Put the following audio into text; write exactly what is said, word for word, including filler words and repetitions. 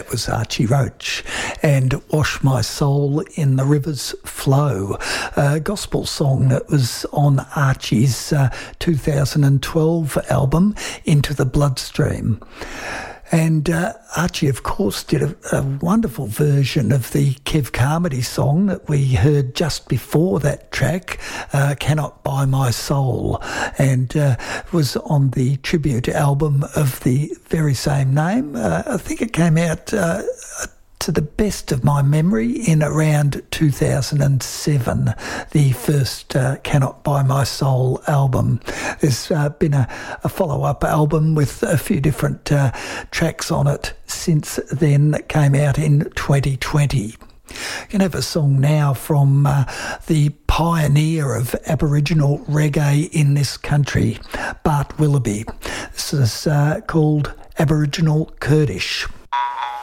that was Archie Roach, and Wash My Soul in the River's Flow, a gospel song that was on Archie's uh, two thousand twelve album, Into the Bloodstream. And uh, Archie, of course, did a, a wonderful version of the Kev Carmody song that we heard just before that track, uh, Cannot Buy My Soul, and uh, was on the tribute album of the very same name. Uh, I think it came out, uh, to the best of my memory, in around two thousand seven, the first uh, Cannot Buy My Soul album. There's uh, been a, a follow-up album with a few different uh, tracks on it since then that came out in twenty twenty. You can have a song now from uh, the pioneer of Aboriginal reggae in this country, Bart Willoughby. This is uh, called Aboriginal Kurdish.